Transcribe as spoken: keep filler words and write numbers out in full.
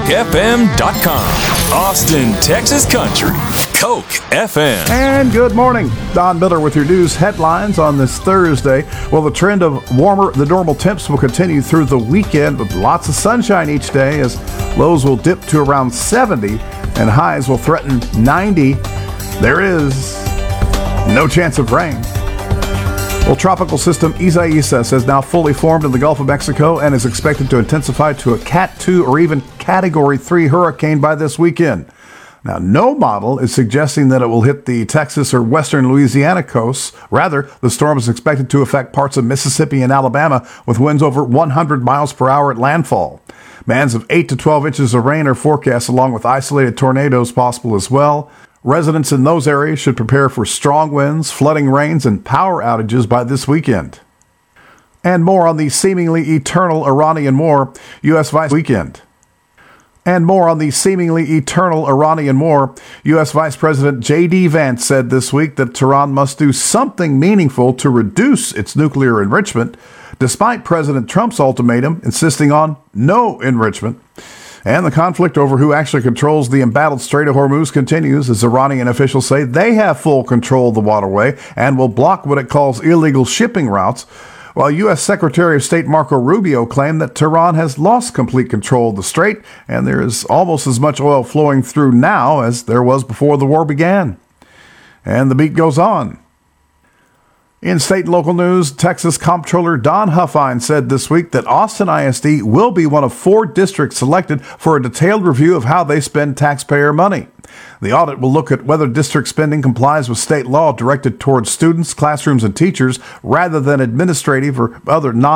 F M dot com. Austin, Texas Country. Coke F M. And good morning. Don Miller with your news headlines on this Thursday. Well, the trend of warmer than normal temps will continue through the weekend with lots of sunshine each day as lows will dip to around seventy and highs will threaten ninety. There is no chance of rain. Well, tropical system Isaias is now fully formed in the Gulf of Mexico and is expected to intensify to a Cat two or even Category three hurricane by this weekend. Now, no model is suggesting that it will hit the Texas or western Louisiana coasts. Rather, the storm is expected to affect parts of Mississippi and Alabama with winds over one hundred miles per hour at landfall. Bands of eight to twelve inches of rain are forecast, along with isolated tornadoes possible as well. Residents in those areas should prepare for strong winds, flooding rains, and power outages by this weekend. And more on the seemingly eternal Iranian war, U S Vice weekend. And more on the seemingly eternal Iranian war, U S Vice President J D Vance said this week that Tehran must do something meaningful to reduce its nuclear enrichment, despite President Trump's ultimatum insisting on no enrichment. And the conflict over who actually controls the embattled Strait of Hormuz continues as Iranian officials say they have full control of the waterway and will block what it calls illegal shipping routes, while U S Secretary of State Marco Rubio claimed that Tehran has lost complete control of the strait and there is almost as much oil flowing through now as there was before the war began. And the beat goes on. In state and local news, Texas Comptroller Don Huffine said this week that Austin I S D will be one of four districts selected for a detailed review of how they spend taxpayer money. The audit will look at whether district spending complies with state law directed towards students, classrooms, and teachers rather than administrative or other non